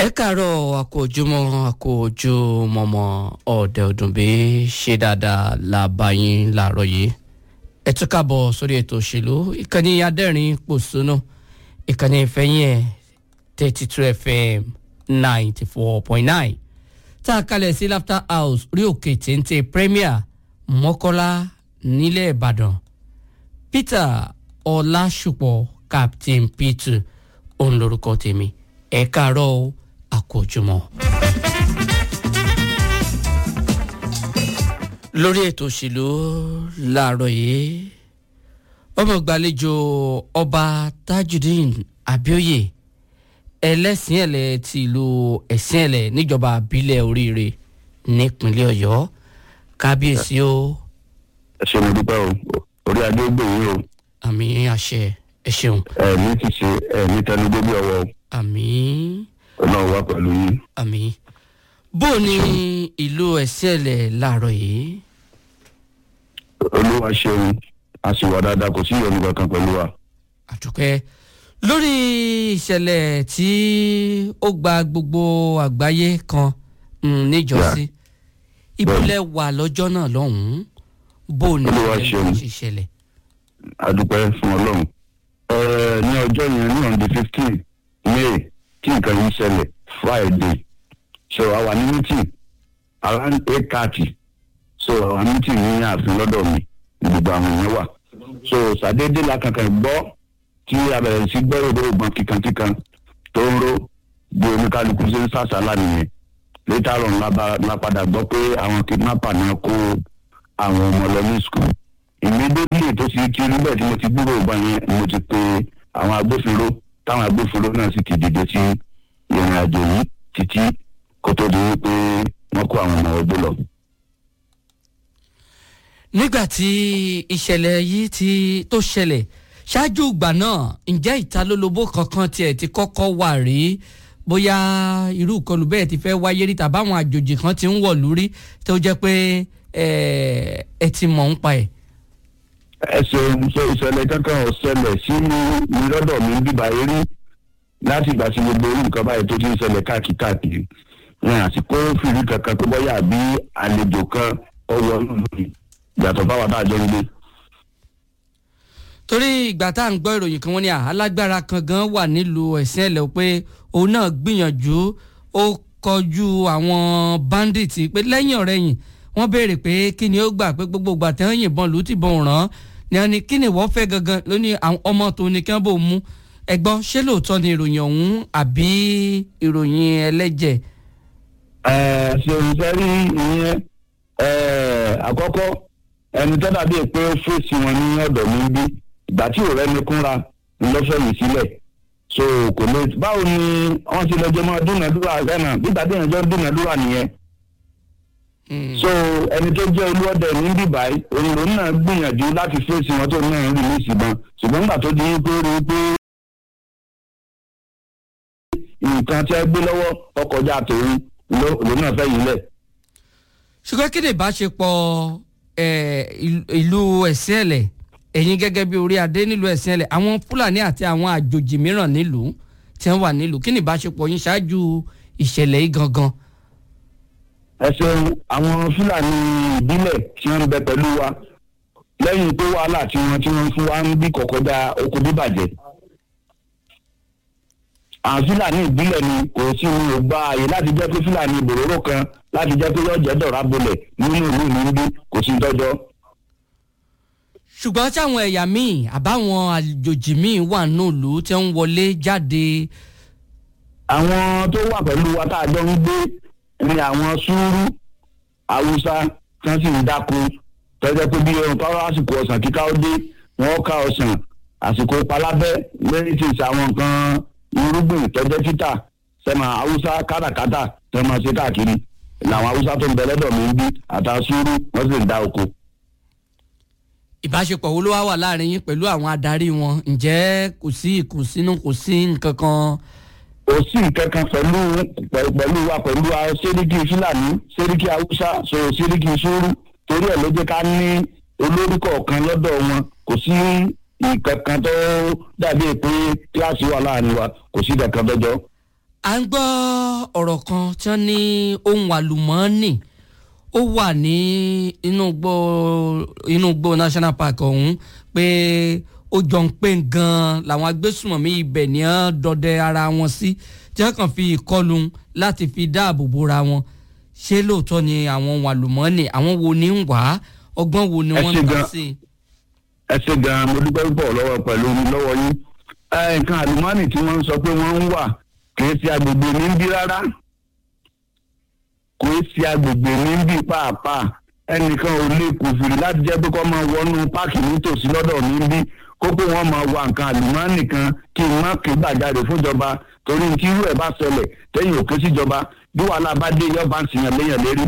káàárọ̀ àkójúmọmọ ọ̀dẹ̀ ọ̀dùnbí ṣe dáadáa làbáyín làárọ̀ yìí ẹ tún káàbọ̀ sórí ètò òṣèlú ìkànnì adẹ́rìn pòṣónú ìkànnì ìfẹ́yìn ẹ̀ 32 FM 94.9 tá a kalẹ̀ sí Laughter House orí òkè téńté Premier Mọ́kọ́lá nílẹ̀ Ìbàdàn. Peter Ọlásùpọ̀ Captain Peter òun lorúkọ tèmi ẹ káàárọ̀ àkójúmọ́. lórí ètò òṣèlú láàárọ̀ yìí ọmọ ìgbàlejò ọba Tajudeen Abioye ẹlẹ́sìn ẹ̀lẹ́ ti ìlú ẹ̀sìn ẹ̀lẹ́ níjọba àbílẹ̀ Oríire nípínlẹ̀ Ọ̀yọ́. Kábíyèsí o. ẹ ṣe mo dúpẹ́ o orí adé gbòòrò o. àmín àṣẹ ẹ ṣeun. ẹ̀mí ti ṣe ẹ̀mí tẹnugbó bí ọwọ́. àmín. Ọlọ́run wà pẹ̀lú yín. àmín. bó ni ìlú ẹ̀sìn ẹ̀lẹ́ láàárọ̀ yìí. Olúwa ṣeun a sì wà dáadáa kò sí ìyọnu kankan pẹ̀lú wa. àdúpẹ́ lórí ìṣẹ̀lẹ̀ tí ó gba gbogbo àgbáyé kan níjọ́sí ìbúlẹ̀ wà lọ́jọ́ náà lọ́hùn-ún bó ni ìṣẹ̀lẹ̀ ṣe ṣẹlẹ̀. àdúpẹ́ fún Ọlọ́run ní ọjọ́ yẹn ní on the 15 May tí nǹkan yìí ṣẹlẹ̀ Friday so àwa ní meeting around 8:30 so àwa meeting ní ààfin lọ́dọ̀ mi gbogbo àwọn èèyàn wà so ṣàdédé la kankan gbọ́ tí a bẹ̀rẹ̀ sí gbọ́ ìró ìbọn kíkankíkan tó ń ró bí oníkálukú ṣe ń sàṣàlà nìyẹn later on la padà gbọ́ pé àwọn kidnapper náà kó àwọn ọmọ lọ ní school immediately tó sì kí níbẹ̀ tí mo ti gbúrò ìbọn yẹn mo ti pe àwọn agbófinró táwọn agbófinró náà sì ti dìde sí ìrìn àjò yìí títí kó tó di wípé wọ́n kó àwọn ọmọ ọgbó lọ. nígbà tí ìṣẹ̀lẹ̀ yìí tó ṣẹlẹ̀ ṣáájú ìgbà náà ǹjẹ́ ìtalólobó kankan tiẹ̀ ti kọ́kọ́ wà rí bóyá irú ìkọlù bẹ́ẹ̀ ti fẹ́ wáyé rí tàbáwọn àjòjì kan ti ń wọ̀ lórí tó jẹ́ pé ẹ ti mọ̀ ń pa ẹ̀. ìṣẹ̀lẹ̀ kankan ò ṣẹlẹ̀ sí mi lọ́dọ̀ mi ń bíbá eré láti ìgbà tí gbogbo orú nǹkan báyìí tó ti ń ṣẹlẹ̀ káàkiri wọn àsìkò fìrí kankan tó bọ́yà bí àlejò kan ọwọ́ lórí ìyàtọ̀ fáwọn tá a jọ ń gbé. torí ìgbà tá à ń gbọ́ ìròyìn kan wọ́n ní alágbára kan gan wà nílùú ẹ̀sìn ẹ̀lẹ́ pé òun náà gbìyànjú ó kọjú àwọn bandits pé lẹ́yìn ọ̀rẹ́yìn wọ́n béèrè pé kí ni ó gbà pé gbogbo ìgbà tí wọ́n yìnbọn lù ú tìbọn ràn án ni kí ni wọ́n fẹ́ gangan lóní àwọn ọmọ tó ní kí wọ́n bò mú ẹgbọ́n ṣé lóòótọ́ ni ìròyìn ọ̀hún àbí ìròyìn ẹlẹ́jẹ̀. ṣe ìṣẹ́rí ìyẹn àkọ́kọ́ ẹni tó dàbí pé ó fèsì wọn ní ọ̀dọ̀ mi bí ìgbà tí ò rẹ́ni kúnra ńlọ́fẹ́ yìí sílẹ̀ so kò lè báwo ni wọ́n ti lọ́jọ́ máa dúnàdúrà lẹ́nà nígbà tí èèyàn jọ dúnàdúrà nìyẹn. so ẹni tó jẹ́ olúọdẹ ní bíbáyìí òun náà gbìyànjú láti fèsì wọn tó náà ń rí ní ìsìnbọn ṣùgbọ́n nígbà tó di pé ó rí pé nǹkan tí ẹ gbé lọ́wọ́ ọkọjá tòun lòun náà fẹ́ yìí lẹ̀. ṣùgbọ́n kí ni ìbáṣepọ̀ ìlú ẹ̀sìn ẹ̀lẹ̀ ẹ̀yin gẹ́gẹ́ bí orí adé nílùú ẹ̀sìn ẹ̀lẹ̀ àwọn Fúlàní àti àwọn àjòjì mìíràn nílùú tí wọ́n wà nílùú kí ni ìbáṣepọ̀ yín ṣáájú ìṣẹ̀lẹ̀ yìí gangan. ẹ ṣeun àwọn Fúlàní ìbílẹ̀ tí wọ́n ń bẹ pẹ̀lú wa lẹ́yìn pé wàhálà tí wọ́n fún wa ń bí kọ̀kọ́dá oko bíbàjẹ́ àwọn Fúlàní ìbílẹ̀ ni kò sí ní ọgbà ààyè láti jẹ́ pé Fúlàní ìbòróró kan láti jẹ́ pé yọ̀ọ́ jẹ́ dọ̀rá bolẹ̀ nínú ìlú mi bí kò sí tọ́jọ́. ṣùgbọ́n táwọn ẹ̀yà míì àbáwọn àjòjì míì wà nílùú tí ń wọlé jáde. àwọn tó wà pẹ̀lú wa tá a jọ ń gbé ni àwọn Sùúrù Haúsá tí wọ́n sì ń dáko tọ́jọ́ pé bí ohun tọ́rọ àsìkò ọ̀sán kíká ó dé wọ́n ká ọ̀sán àsìkò palábẹ́ lẹ́yìn tí ìṣe àwọn nǹkan irúgbìn tọ́jọ́ títà sẹ́mà Haúsá kátàkátà sẹ́mà ṣe káàkiri làwọn Haúsá tó ń bẹ lọ́dọ̀ mi ń bí àtàsúrú wọ́n sì ń dá oko. ìbáṣepọ̀ wo ló wá wà láàrin yín pẹ̀lú àwọn adarí wọn ǹjẹ́ kò sí ìkùnsínú kò sí nǹkan kan. kò sí nǹkan kan pẹ̀lú sẹ́ríkì Fúlàní sẹ́ríkì Haúsá so sẹ́ríkì Sùúrù torí ẹ̀ ló jẹ́ ká ní olórí kọ̀ọ̀kan lọ́dọ̀ wọn kò sí nǹkan kan tó dàbí pé kíláàsì wà láàrin wa kò sí nǹkan tọ́jọ́. à ń gbọ́ ọ̀rọ̀ kan tí wọ́n ní ohun àlùmọ́ọ́nì ó wà ní inú igbó national park ọ̀hún pé ó jọ ń pè gan-an làwọn agbésùmọ̀mí ibẹ̀ ní ọ́n dọdẹ ara wọn sí tí wọ́n kàn fi ìkọlù láti fi dáàbò bora wọn. Ṣé lóòótọ́ ni àwọn ohun àlùmọ́ọ́nì àwọn wo ni ń wá ọgbọ́n wo ni wọ́n ń dá sí? ẹ ṣe gan-an mo dúpẹ́ púpọ̀ lọ́wọ́ yín. Nǹkan àlùmọ́ọ́nì tí wọ́n ń sọ pé wọ́n ń wà kìí ṣe agbègbè mi ń bí rárá, kìí ṣe agbègbè mi ń bí pàápàá. Ẹnìkan ò lè kù fìrí láti jẹ́ pé kó máa wọnú páàkì nítòsí lọ́dọ̀ mi ń bí kó pé wọ́n máa wa nǹkan àlùmọ́ọ́nì kan kí n má ké gbàjarè fúnjọba torí tí irú ẹ̀ bá ṣẹlẹ̀ tẹ́yìn òkè síjọba bí wàhálà bá dé yọ bá ń sìyàn léyàn lérí.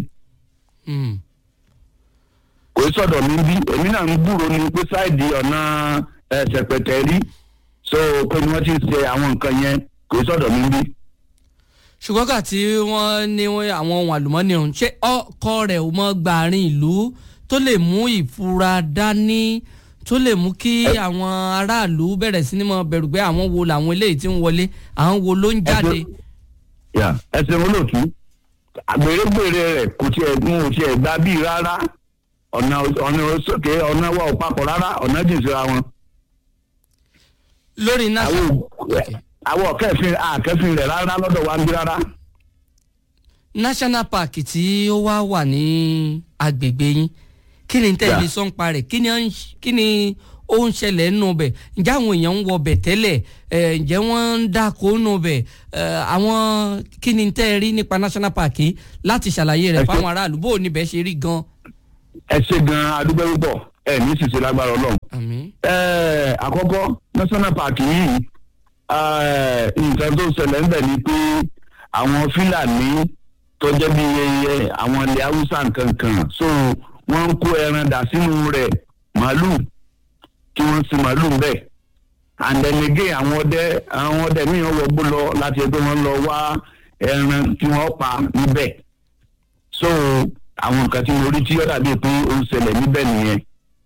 Kò í sọ̀dọ̀ mi ń bí èmi náà ń gbúrò ní pé sáìdì ọ̀nà ṣẹ̀pẹ̀tẹ̀ rí so pé ni wọ́n ti ṣe àwọn nǹkan yẹn kò í sọ̀dọ̀ mi ń bí. Ṣùgbọ́n kà tí wọ́n ní àwọn ohun àlùmọ́ọ́nì ọ̀hún ṣé ọkọ rẹ̀ ò mọ gbàrin ìlú tó lè mú ìfura dání tó lè mú kí àwọn aráàlú bẹ̀rẹ̀ sí ní mọ bẹ̀rù pé àwọn wo làwọn eléyìí tí ń wọlé àwọn wo ló ń jáde. ẹsẹ̀ olóòtú àgbèrègbèrè rẹ̀ kò tiẹ̀ gbá bíi rárá ọ̀nà sókè ọ̀nà wa ò papọ̀ rárá ọ̀nà jìn síra wọn. Lórí national àwọn akẹ́fìn rẹ̀ rárá lọ́dọ̀ wa ń bí rárá. National Park tí ó wà ní agbègbè yín kí ni tẹ́lẹ̀ sọ́npa rẹ̀ kí ni ó ń ṣẹlẹ̀ nínú bẹ̀ ǹjẹ́ àwọn èèyàn ń wọ bẹ̀ tẹ́lẹ̀ ǹjẹ́ wọ́n ń dáko nínú bẹ̀ àwọn kí ni tẹ́ ẹ rí nípa National Park láti ṣàlàyé rẹ̀ fáwọn aráàlú bó o níbẹ̀ ṣe rí gan. ẹ ṣe gan adúgbò púpọ̀ ní ṣìṣe lágbára Ọlọ́run. Àkọ́kọ́ National Park yìí nǹkan tó ṣẹlẹ̀ ń bẹ̀ ni pé àwọn Fúlàní tó jẹ́ bí àwọn ilẹ̀ Haúsá nǹkankan so wọ́n ń kó ẹran dà sínú rẹ̀ màálù tí wọ́n sin màálù bẹ́ẹ̀ and then again àwọn ọdẹ mìíràn wọgbó lọ láti ẹgbẹ́ wọn lọ wá ẹran tí wọ́n pa níbẹ̀ so àwọn nǹkan tí mo rí tí ó dàbí pé ó ń ṣẹlẹ̀ níbẹ̀ nìyẹn.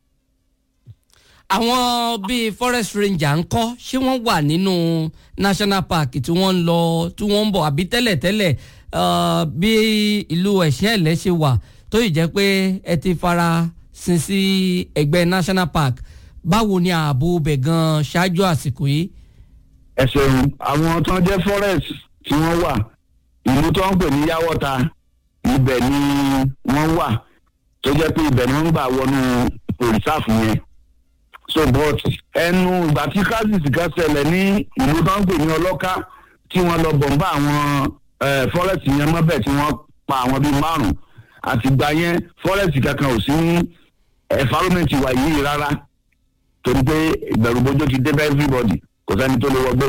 Àwọn bíi forest ranger ń kọ́ ṣé wọ́n wà nínú National Park tí wọ́n ń lọ tí wọ́n ń bọ̀ àbí tẹ́lẹ̀tẹ́lẹ̀ bí ìlú Ẹ̀ṣẹ́-Ẹ̀lẹ́ ṣe wà tó yìí jẹ́ pé ẹ ti fara sin sí ẹgbẹ́ National Park báwo ni ààbò bẹ̀ gan ṣáájú àsìkò yìí. Ẹ ṣeun àwọn tó ń jẹ́ forest tí wọ́n wà ìlú tó ń pè ní Yáwọ́ta ibẹ̀ ni wọ́n wà tó jẹ́ pé ibẹ̀ ni wọ́n ń gbà wọnú reserve yẹn so but ẹnu ìgbà tí crisis kan ṣẹlẹ̀ ní ìlú tó ń pè ní Ọlọ́ká tí wọ́n lọ bọ̀m̀bá àwọn forest yẹn mọ́bẹ̀ tí wọ́n pa àwọn bíi 5 àtìgbà yẹn forest kankan ò sí ní environment wa yìí rárá torí pé ìbẹ̀rùbojo ti dé bá everybody kò sẹ́ni tó lè wọgbó.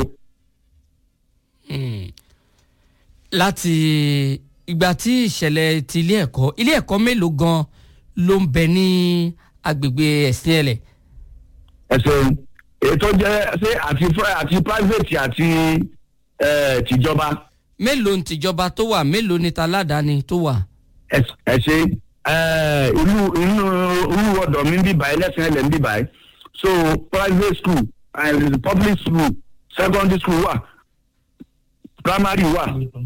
Láti ìgbà tí ìṣẹ̀lẹ̀ ti ilé ẹ̀kọ́ mélòó gan ló ń bẹ ní agbègbè Ẹ̀sìn-Ẹ̀lẹ̀? Ẹ̀sìn ètò jẹ́ ṣé àti private àti tìjọba. Mélòó ni tìjọba tó wà mélòó ni taládàáni tó wà? Ẹ̀sìn irú ọ̀dọ̀ mi ń bíbá Ẹlẹ́sìn-Ẹ̀lẹ̀ ń bíbá so private school and public school secondary school wà primary wà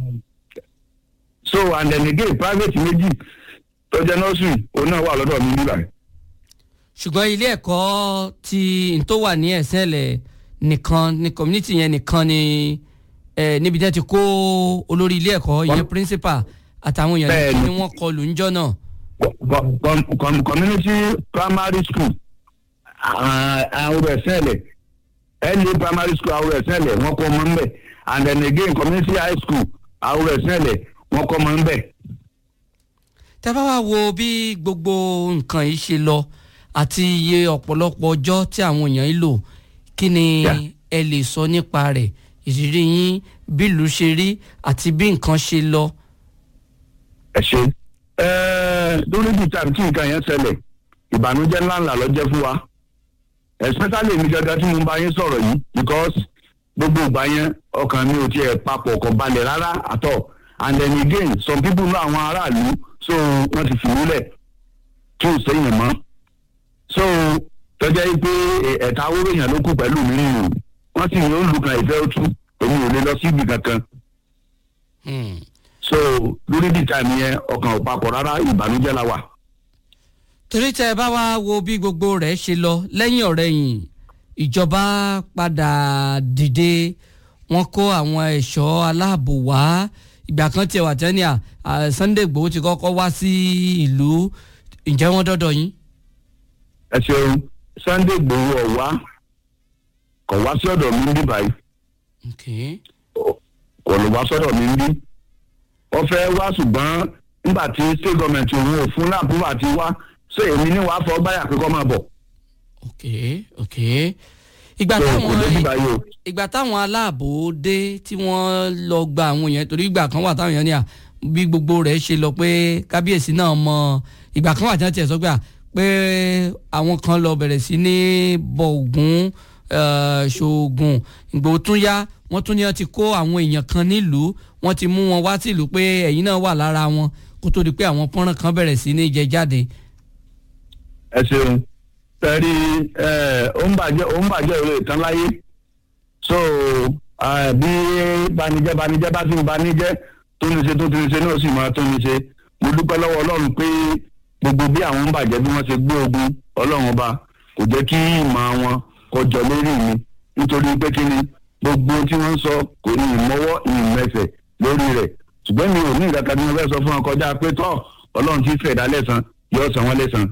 so and then again private méjì tó jẹ́ nursery òun náà wà lọ́dọ̀ mi níbàyí. Ṣùgbọ́n ilé ẹ̀kọ́ tí tó wà ní Ẹ̀sìn-Ẹ̀lẹ̀ nìkan ní community yẹn nìkan ni níbi tẹ́ ti kó olórí ilé ẹ̀kọ́ ìyẹn principal àtàwọn èèyàn tí wọ́n kọlù ńjọ́ náà. Community primary school àwọn Ẹ̀sìn-Ẹ̀lẹ̀ LA primary school àwọn Ẹ̀sìn-Ẹ̀lẹ̀ wọ́n kọ́ ọmọ ńbẹ̀ and then again community high school àwọn Ẹ̀sìn-Ẹ̀lẹ̀ wọ́n kọ́ ọmọ ńbẹ̀. Tẹ́ bá wá wo bí gbogbo nǹkan yìí ṣe lọ àti iye ọ̀pọ̀lọpọ̀ ọjọ́ tí àwọn èèyàn yìí lò kí ni ẹ lè sọ nípa rẹ̀ ìrírí yín bí ìlú ṣe rí àti bí nǹkan ṣe lọ. Ẹ ṣe lórí bíi tàbí tí nǹkan yẹn ṣẹlẹ̀ ìbànújẹ́ ńláńlá ló jẹ́ fún wa especially èmi gẹ́gẹ́ tí mo bá yín sọ̀rọ̀ yìí because gbogbo ìgbà yẹn ọkàn mi ò tiẹ̀ papọ̀ kò balẹ̀ rárá àtọ̀ and then again some people ní àwọn aráàlú so wọ́n ti fìlú lẹ̀ tí ò sẹ́yìn mọ́ so tọ́jà yìí pé ẹ̀ka owó èèyàn ló kù pẹ̀lú mi nínú wọ́n sì ní olùkàn ìfẹ́ òtún èmi ò lè lọ síbi kankan so lórí dìtà nìyẹn ọkàn ò papọ̀ rárá, ìbànújẹ́ la wà. torí tẹ ẹ bá wá wo bí gbogbo rẹ̀ ṣe lọ lẹ́yìn ọ̀rẹ́yìn ìjọba padà dìde wọ́n kó àwọn ẹ̀ṣọ́ aláàbò wá ìgbà kan tiẹ̀ wà tẹ́ni Sunday Igboho ti kọ́kọ́ wá sí ìlú, ǹjẹ́ wọ́n dọ́dọ̀ yín? ẹ ṣeun, Sunday Igboho kò wá sí ọ̀dọ̀ mi níbí báyìí. kò lè wá sọ́dọ̀ mi níbí. wọ́n fẹ́ wá ṣùgbọ́n nígbà tí state government òun ò fún láàbùrù àti wá ṣé èmi ní wàá fọ báyà pé kó máa bọ̀. ìgbà táwọn aláàbò dé tí wọ́n lọ gba àwọn èèyàn torí ìgbà kan wà táwọn èèyàn ní bí gbogbo rẹ̀ ṣe lọ pé kábíyèsí náà mọ ìgbà kan wà tí wọ́n tiẹ̀ sọ pé àwọn kan lọ bẹ̀rẹ̀ sí ní bọ Ògún ṣoògùn Ìgbòho tún yá wọ́n tún ní wọ́n ti kó àwọn èèyàn kan nílùú wọ́n ti mú wọn wá sílùú pé ẹ̀yin náà wà lára wọn kó tó di pé àwọn pọ́nrán kan bẹ̀rẹ̀ sí ní jẹ jáde. ẹ ṣeun tẹ̀rí ó ń bàjẹ́ òwe ìtàn láyé so bí banijẹ́ bá ti ń banijẹ́ tó ní ṣe tó ti ń ṣe náà sì máa tó ní ṣe. mo dúpẹ́ lọ́wọ́ Ọlọ́run pé gbogbo bí àwọn ń bàjẹ́ bí wọ́n ṣe gbé ogun Ọlọ́run ọba kò jẹ́ kí ìmọ̀ wọn kọjọ lórí mi nítorí pé kí ni gbogbo tí wọ́n ń sọ kò ní ìmọ̀wọ́ ìmẹ̀sẹ̀ lórí rẹ̀ ṣùgbọ́n mi ò ní ìdáka tí mo fẹ́ sọ fún wọn kọjá pé tọ́ Ọlọ́run ti fẹ̀dá lẹ́san yóò san wọ́n lẹ́san.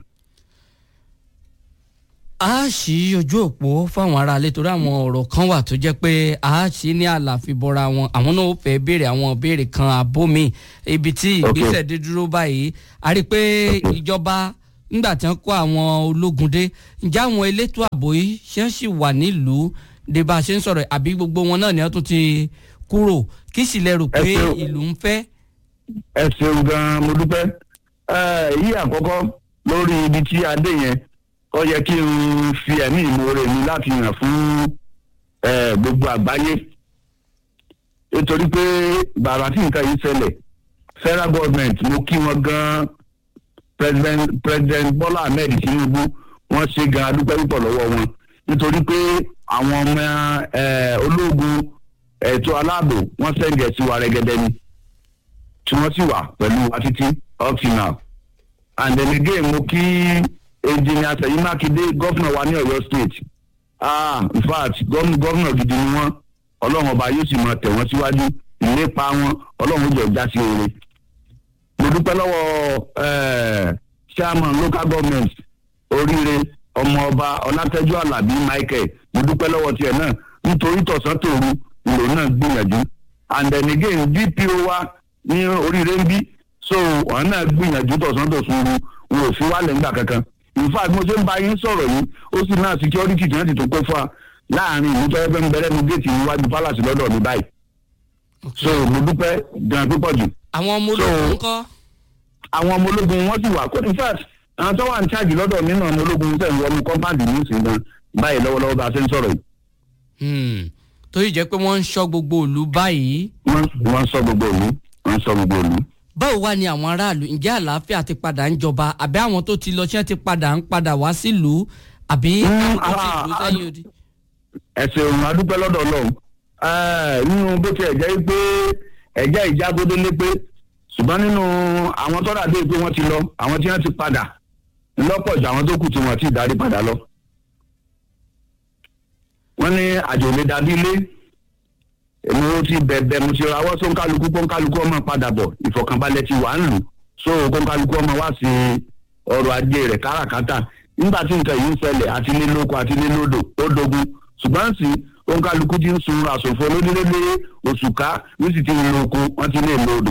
a ṣí ojú òpó fáwọn aráalé torí àwọn ọ̀rọ̀ kan wà tó jẹ́ pé a ṣí ní àlàfíbọra wọn àwọn náà ó fẹ́ béèrè àwọn ìbéèrè kan àbómi ibi tí ìgbésẹ̀ dé dúró báyìí a rí i pé ìjọba nígbà tí wọ́n kó àwọn ológun dé ǹjẹ́ àwọn elétò ààbò yìí ṣe ń sì wà nílùú dé bá a ṣe ń sọ̀rọ̀ àbí gbogbo wọn náà ni wọ́n tún ti kúrò kí sì lè rò pé ìlú ń fẹ́. ẹ ṣeun gan-an mo dúpẹ́ yí àkọ́kọ́ lórí ibi tí a dé yẹn ó yẹ kí n fi ẹ̀mí ìmoore mi láti hàn fún gbogbo àgbáyé nítorí pé bàbá tí nǹkan yìí ṣẹlẹ̀ federal government mo kí wọn gan-an president Bọ́lá Ahmed Tinubu wọ́n ṣe gan-an dúpẹ́ púpọ̀ lọ́wọ́ wọn nítorí pé àwọn ọmọ ológun ètò aláàbò wọ́n sẹ́ǹgẹ̀ sí wa rẹ́gẹ́dẹ́ ni tí wọ́n sì wà pẹ̀lú wa títí up till now. And then again mo kí engineer Ṣèyí Mákindé gọ́fìnà wa ní Ọ̀yọ́ state in fact gọ́fìnà gidi ni wọ́n Ọlọ́run ọba yóò sì máa tẹ̀ wọ́n síwájú ìlépa wọn Ọlọ́run jọ já sí oore. mo dúpẹ́ lọ́wọ́ chairman local government Oríire ọmọ ọba Ọlátẹ́jú Àlàbí Michael mo dúpẹ́ lọ́wọ́ tiẹ̀ náà nítorí tọ̀sán tòru ìlò náà gbìyànjú. And then again DPO wa ní Oríire ń bí so wọn náà gbìyànjú tọ̀sán tòru wọn ò fi wálẹ̀ nígbà kankan. In fact mo ṣe ń bá yín sọ̀rọ̀ yìí ó sì náà security tí wọ́n ti tó pé fún wa láàrin ìlú tó yẹ fẹ́ ń bẹ̀rẹ̀ ní géètì níwájú palace lọ́dọ̀ mi báyìí. so mo dúpẹ́ gan púpọ̀ jù. àwọn ọmọ ológun ńkọ́. àwọn ọmọ ológun wọ́n sì wà kó in fact àwọn tó wà ní charge lọ́dọ̀ nínú ọmọ ológun tẹ̀ ń wọnú compound ní ìsìn gan báyìí lọ́wọ́lọ́wọ́ bá a ṣe ń sọ̀rọ̀ yìí. tó yìí jẹ́ pé wọ́n ń ṣọ́ gbogbo ìlú báyìí. wọ́n ń ṣọ́ gbogbo ìlú. báwo wá ni àwọn aráàlú ǹjẹ́ àlàáfíà ti padà ń jọba àbí àwọn tó ti lọ ṣé ti padà wá sílùú àbí àwọn tó ti lù sẹ́yìn odi. ẹ ṣeun a dúpẹ́ lọ́dọ̀ Ọlọ́run nínú bó ti ẹ̀jẹ̀ pé ẹ̀jẹ̀ ìjágbódé lé pé ṣùgbọ́n nínú àwọn tó dàbí pé wọ́n ti lọ àwọn tí wọ́n ti padà lọ́pọ̀ ju àwọn tó kù tí wọ́n ti darí padà lọ. wọ́n ní àjò lè dàbí ilé èmi ó ti bẹ̀bẹ̀ mo ti rawọ́ sóńkálukú kóńkálukú ọmọ padà bọ̀ ìfọ̀kànbalẹ̀ ti wà ń lù so kóńkálukú ọmọ wá sí ọrọ̀ ajé rẹ̀ káràkátà nígbà tí nǹkan yìí ń ṣẹlẹ̀ àti ilé lóko àti ilé lódò ó dogun ṣùgbọ́n sí kóńkálukú ti ń sun àsòfò lónílélé òṣùká ló sì ti ń lo oko wọ́n ti lè lo odò.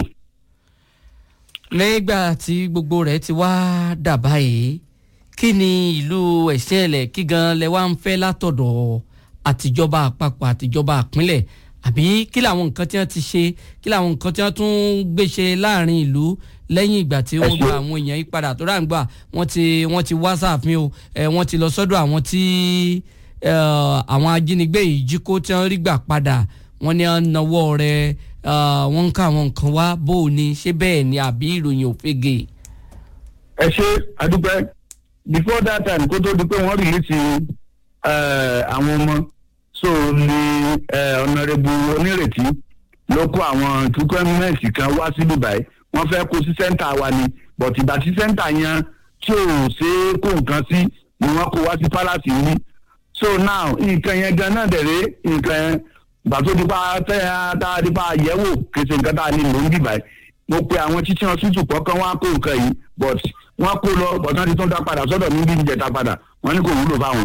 nígbà tí gbogbo rẹ̀ ti wá dà báyìí kí ni ìlú Ẹ̀sìnẹ̀lẹ̀ kí gan lẹ wá ń fẹ́ látọ̀dọ̀ àtijọba àpapọ̀ àtijọba àpínlẹ̀ àbí kí làwọn nǹkan tí wọ́n ti ṣe kí làwọn nǹkan tí wọ́n tún gbé ṣe láàrin ìlú lẹ́yìn ìgbà tí wọ́n gba àwọn èèyàn yìí padà tó rà ń gbà wọ́n ti wá sáàfin o wọ́n ti lọ sọ́dọ̀ àwọn tí àwọn ajínigbé yìí jí kó tí wọ́n rí gbà padà wọ́n ní wọ́n nawọ́ rẹ̀ wọ́n ń ká àwọn nǹkan wá bó o ní ṣé bẹ́ẹ̀ ni àbí ìròyìn òfegè. ẹ ṣe àdúpẹ́ before that time kó tó di pé wọ́n rìlíìsì àwọn ọmọ so ní ọ̀nàrẹ́bù Onírètí ló kó àwọn tukẹ́mẹ́ǹtì kan wá sí Dubai wọ́n fẹ́ kó sí sẹ́ńtà wa ni but ìgbà tí sẹ́ńtà yẹn tí ò ṣe é kó nǹkan sí ni wọ́n kó wá sí palace yìí so now nǹkan yẹn gan náà dẹ̀rẹ́ nǹkan yẹn gbà tó dípa tẹ́ dípa yẹ̀wò kèsì nǹkan tá a ní ló ń Dubai mo pe àwọn títí wọn tútù kọ̀ọ̀kan wá kó nǹkan yìí but wọ́n kó lọ but wọ́n ti tún dá padà sọ́dọ̀ mi bí ìjẹta padà wọ́n ní kò wúlò fáwọn.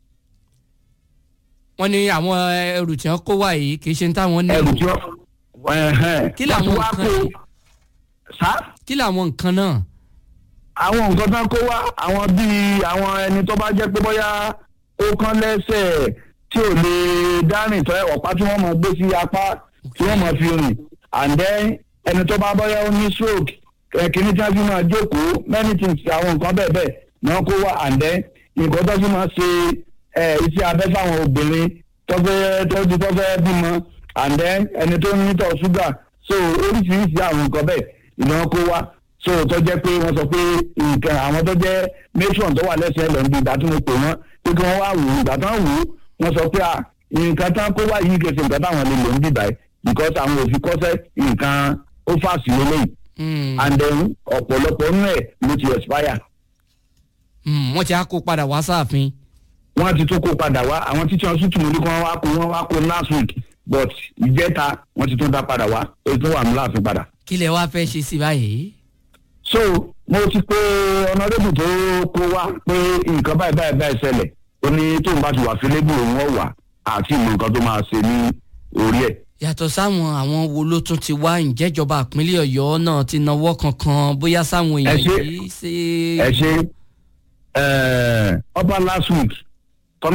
wọ́n ní àwọn ẹrù tí wọ́n kó wá yìí kì í ṣe ń táwọn ní. ẹrù tí wọ́n kí làwọn nǹkan yìí kí làwọn nǹkan náà. àwọn nǹkan tán kó wá àwọn bíi àwọn ẹni tó bá jẹ́ pé bóyá ó kán lẹ́sẹ̀ tí ò lè dárìn tọ́ ọ̀pá tí wọ́n mọ̀ gbé sí apá tí wọ́n mọ̀ fi rìn and then ẹni tó bá bóyá ó ní stroke kìíní tí wọ́n fi máa jókòó many things àwọn nǹkan bẹ́ẹ̀ bẹ́ẹ̀ ni wọ́n kó wá and then nǹkan tó fi máa ṣe iṣẹ́ abẹ́ fáwọn obìnrin tó fẹ́ bímọ and then ẹni tó ní tọ̀ ṣúgà so oríṣiríṣi àwọn nǹkan bẹ́ẹ̀ ni wọ́n kó wá so tó jẹ́ pé wọ́n sọ pé nǹkan àwọn tó jẹ́ matron tó wà lẹ́sẹ̀ lọ́nbí ìgbà tí mo pè wọ́n pé kí wọ́n wá wò ó ìgbà tán wò ó wọ́n sọ pé nǹkan tán kó wá yìí kẹsì nǹkan táwọn lè lò ń bíbáyìí because àwọn òfin kọ́sẹ́ nǹkan ó fàṣì lélẹ́yìí and then ọ̀pọ̀lọpọ̀ nínú ẹ̀ ló ti expire. wọ́n ti á kó padà wá sáàfin. wọ́n ti tó kó padà wá àwọn títí wọn sútùmù ní kí wọ́n wá kó last week but ìjẹta wọ́n ti tún dá padà wá èyí tó wà ní láàfin padà. kí lẹ wá fẹ́ ṣe sí báyìí. so mo ti pé ọ̀nàdébù tó kó wá pé nǹkan báyìí ṣẹlẹ̀ ó ní tóun bá ti wà fílẹ́bù òun ọ̀wà àti ìmọ̀ nǹkan tó máa ṣe ní orí ẹ̀. yàtọ̀ sáwọn àwọn wo ló tún ti wá ìjẹ́jọba ìpínlẹ̀ Ọ̀yọ́ náà ti nawọ́ kankan bóyá sáwọn èèyàn yìí ṣe. ẹ ṣe upper last week